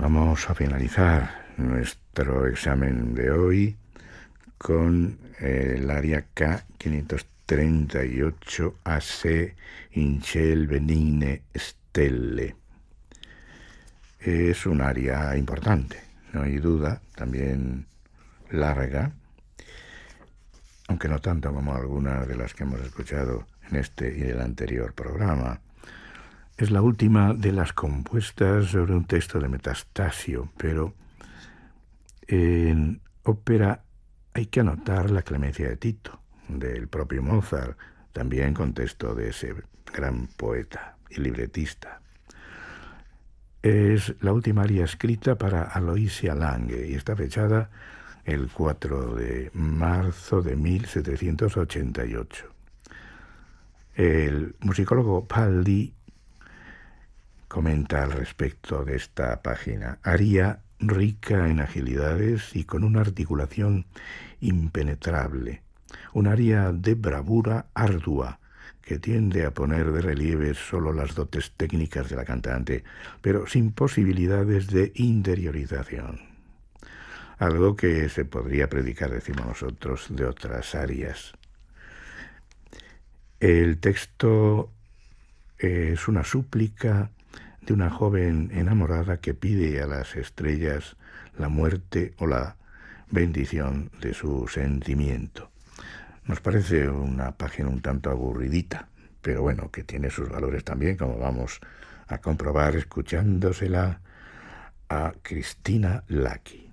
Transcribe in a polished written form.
Vamos a finalizar nuestro examen de hoy con el aria K538 AC in ciel benigne stelle. Es un aria importante, no hay duda, también larga, aunque no tanto como algunas de las que hemos escuchado en este y el anterior programa. Es la última de las compuestas sobre un texto de Metastasio, pero en ópera hay que anotar la Clemencia de Tito, del propio Mozart, también con texto de ese gran poeta y libretista. Es la última aria escrita para Aloysia Lange y está fechada el 4 de marzo de 1788. El musicólogo Paldi comenta al respecto de esta página: aria rica en agilidades y con una articulación impenetrable, un aria de bravura ardua que tiende a poner de relieve solo las dotes técnicas de la cantante, pero sin posibilidades de interiorización. Algo que se podría predicar, decimos nosotros, de otras arias. El texto es una súplica de una joven enamorada que pide a las estrellas la muerte o la bendición de su sentimiento. Nos parece una página un tanto aburridita, pero bueno, que tiene sus valores también, como vamos a comprobar escuchándosela a Christina Lucky.